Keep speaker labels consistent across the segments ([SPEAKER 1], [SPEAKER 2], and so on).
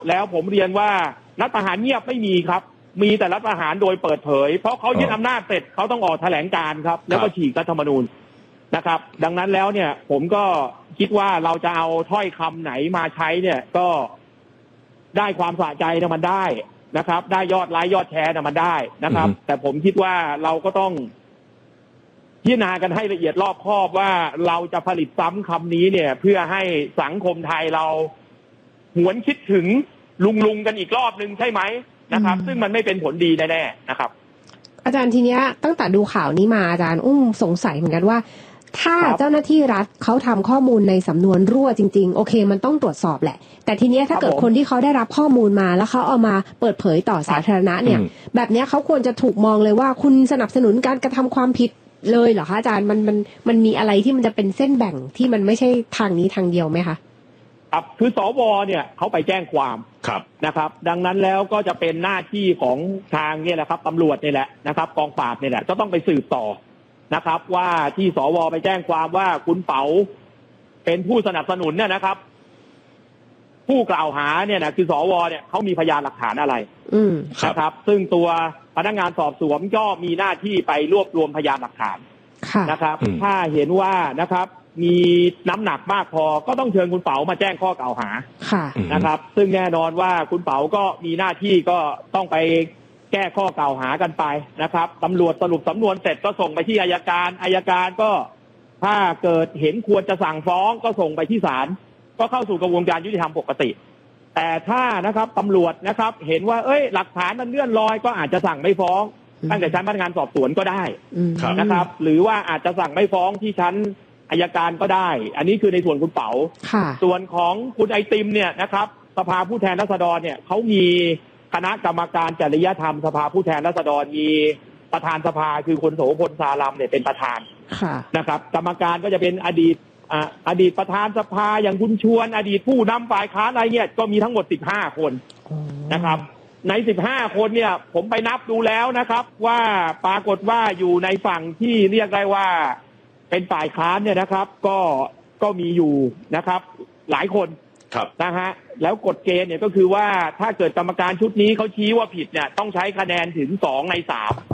[SPEAKER 1] แล้วผมเรียนว่ารัฐประหารเงียบไม่มีครับมีแต่รัฐประหารโดยเปิดเผยเพราะเขายึดอำนาจเสร็จเขาต้องออกแถลงการครับแล้วก็ฉีกรัฐธรรมนูญนะครับดังนั้นแล้วเนี่ยผมก็คิดว่าเราจะเอาถ้อยคำไหนมาใช้เนี่ยก็ได้ความสะใจนะมันได้นะครับได้ยอดไลค์ยอดแชร์นะมันได้นะครับแต่ผมคิดว่าเราก็ต้องพิจารณากันให้ละเอียดรอบคอบว่าเราจะผลิตซ้ำคำนี้เนี่ยเพื่อให้สังคมไทยเราหวนคิดถึงลุงกันอีกรอบนึงใช่ไหมนะครับซึ่งมันไม่เป็นผลดีแน่ๆนะครับ
[SPEAKER 2] อาจารย์ทีเนี้ยตั้งแต่ดูข่าวนี้มาอาจารย์สงสัยเหมือนกันว่าถ้าเจ้าหน้าที่รัฐเขาทำข้อมูลในสำนวนรั่วจริงๆโอเคมันต้องตรวจสอบแหละแต่ทีเนี้ยถ้าเกิดคนที่เขาได้รับข้อมูลมาแล้วเขาเอามาเปิดเผยต่อสาธารณะเนี่ยแบบเนี้ยเขาควรจะถูกมองเลยว่าคุณสนับสนุนการกระทำความผิดเลยเหรอคะอาจารย์มันมีอะไรที่มันจะเป็นเส้นแบ่งที่มันไม่ใช่ทางนี้ทางเดียวไหมคะ
[SPEAKER 1] ครับคือสวเนี่ยเขาไปแจ้งความนะครับดังนั้นแล้วก็จะเป็นหน้าที่ของทางเนี่ยแหละครับตำรวจนี่แหละนะครับกองปราบเนี่ยแหละจะต้องไปสืบต่อนะครับว่าที่สวไปแจ้งความว่าคุณเป๋าเป็นผู้สนับสนุนเนี่ยนะครับผู้กล่าวหาเนี่ยนะคือสวเนี่ยเขามีพยานหลักฐานอะไรนะครับซึ่งตัวพนักงานสอบสวนก็มีหน้าที่ไปรวบรวมพยานหลักฐานนะครับถ้าเห็นว่านะครับมีน้ำหนักมากพอก็ต้องเชิญคุณเป๋ามาแจ้งข้อกล่าวหานะครับซึ่งแน่นอนว่าคุณเป๋าก็มีหน้าที่ก็ต้องไปแก้ข้อกล่าวหากันไปนะครับตำรวจสรุปสำนวนเสร็จก็ส่งไปที่อัยการก็ถ้าเกิดเห็นควรจะสั่งฟ้องก็ส่งไปที่ศาลก็เข้าสู่กระบวนการยุติธรรมปกติแต่ถ้านะครับตำรวจนะครับเห็นว่าหลักฐานมันเลื่อนลอยก็อาจจะสั่งไม่ฟ้องตั้งแต่ชั้นพนักงานสอบสวนก็ได้นะครับหรือว่าอาจจะสั่งไม่ฟ้องที่ชั้นอัยการก็ได้อันนี้คือในส่วนคุณเป๋าส่วนของคุณไอติมเนี่ยนะครับสภาผู้แทนราษฎรเนี่ยเขามีคณะกรรมการจริยธรรมสภาผู้แทนราษฎรมีประธานสภาคือคุณโสพลสารัมเนี่ยเป็นประธานนะครับกรรมการก็จะเป็นอดีตประธานสภาอย่างคุณชวนอดีตผู้นำฝ่ายค้านอะไรเนี่ยก็มีทั้งหมด15คนนะครับใน15คนเนี่ยผมไปนับดูแล้วนะครับว่าปรากฏว่าอยู่ในฝั่งที่เรียกได้ว่าเป็นฝ่ายค้านเนี่ยนะครับก็มีอยู่นะครับหลายคนนะฮะแล้วกฎเกณฑ์เนี่ยก็คือว่าถ้าเกิดกรรมการชุดนี้เขาชี้ว่าผิดเนี่ยต้องใช้คะแนนถึง2 ใน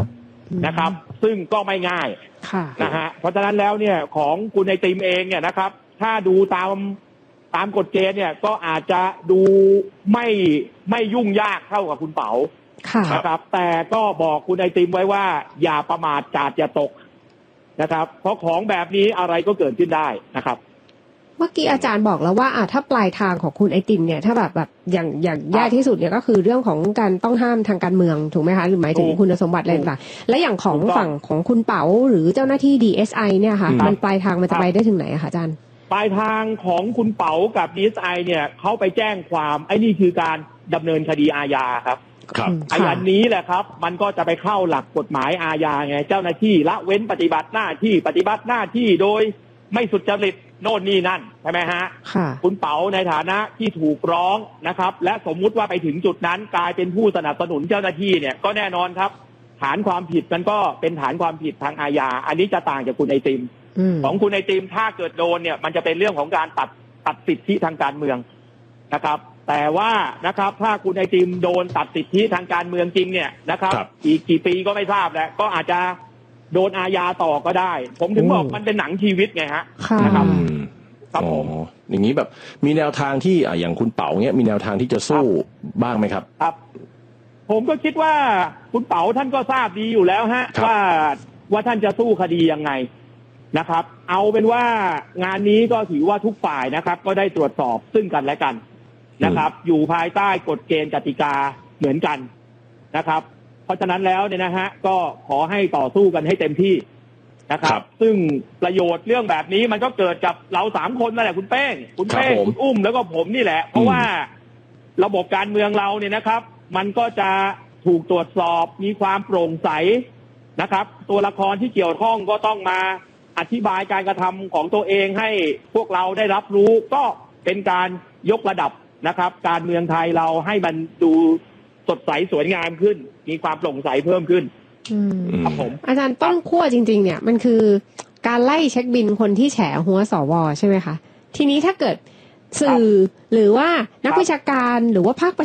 [SPEAKER 1] 3นะครับซึ่งก็ไม่ง่ายนะฮะเพราะฉะนั้นแล้วเนี่ยของคุณไอติมเองเนี่ยนะครับถ้าดูตามกฎเกณฑ์เนี่ยก็อาจจะดูไม่ยุ่งยากเท่ากับคุณเป๋านะครับแต่ก็บอกคุณไอติมไว้ว่าอย่าประมาทกาดอย่าตกนะครับเพราะของแบบนี้อะไรก็เกิดขึ้นได้นะครับ
[SPEAKER 2] เมื่อกี้อาจารย์บอกแล้วว่าถ้าปลายทางของคุณไอติมเนี่ยถ้าแบบอย่างแย่ที่สุดเนี่ยก็คือเรื่องของการต้องห้ามทางการเมืองถูกไหมคะหรือหมายถึงคุณสมบัติอะไรต่างๆและอย่างของฝั่งของคุณเป๋าหรือเจ้าหน้าที่ DSI เนี่ยค่ะมันปลายทางมันจะไปได้ถึงไหนคะอาจารย์
[SPEAKER 1] ปลายทางของคุณเป๋ากับ DSI เนี่ยเขาไปแจ้งความนี่คือการดำเนินคดีอาญาครับอันนี้แหละครับมันก็จะไปเข้าหลักกฎหมายอาญาไงเจ้าหน้าที่ละเว้นปฏิบัติหน้าที่โดยไม่สุจริตโน่นนี่นั่นใช่ไหมฮะคุณเป๋าในฐานะที่ถูกร้องนะครับและสมมุติว่าไปถึงจุดนั้นกลายเป็นผู้สนับสนุนเจ้าหน้าที่เนี่ยก็แน่นอนครับฐานความผิดมันก็เป็นฐานความผิดทางอาญาอันนี้จะต่างจากคุณไอติมของคุณไอติมถ้าเกิดโดนเนี่ยมันจะเป็นเรื่องของการตัดสิทธิทางการเมืองนะครับแต่ว่านะครับถ้าคุณไอติมโดนตัดสิทธิทางการเมืองจริงเนี่ยนะครับอีกกี่ปีก็ไม่ทราบแล้วก็อาจจะโดนอาญาต่อก็ได้ผมถึงบอกมันเป็นหนังชีวิตไงฮะนะครับครับผม
[SPEAKER 3] อย่างนี้แบบมีแนวทางที่อย่างคุณเป๋าเนี้ยมีแนวทางที่จะสู้บ้างไหมครับ
[SPEAKER 1] ครับผมก็คิดว่าคุณเป๋าท่านก็ทราบดีอยู่แล้วฮะว่าท่านจะสู้คดียังไงนะครับเอาเป็นว่างานนี้ก็ถือว่าทุกฝ่ายนะครับก็ได้ตรวจสอบซึ่งกันและกันนะครับอยู่ภายใต้กฎเกณฑ์กติกาเหมือนกันนะครับเพราะฉะนั้นแล้วเนี่ยนะฮะก็ขอให้ต่อสู้กันให้เต็มที่นะครับซึ่งประโยชน์เรื่องแบบนี้มันก็เกิดกับเรา3คนนั่นแหละคุณเป้งคุณอุ้มแล้วก็ผมนี่แหละเพราะว่าระบบการเมืองเราเนี่ยนะครับมันก็จะถูกตรวจสอบมีความโปร่งใสนะครับตัวละครที่เกี่ยวข้องก็ต้องมาอธิบายการกระทำของตัวเองให้พวกเราได้รับรู้ก็เป็นการยกระดับนะครับการเมืองไทยเราให้มันดูสดใสสวยงามขึ้นมีความโปร่งใสเพิ่มขึ้นครับผม
[SPEAKER 2] อาจารย์ต้นขั้วจริงๆเนี่ยมันคือการไล่เช็คบินคนที่แฉหัวสวใช่ไหมคะทีนี้ถ้าเกิดสื่อหรือว่านักวิชาการหรือว่าภาคประ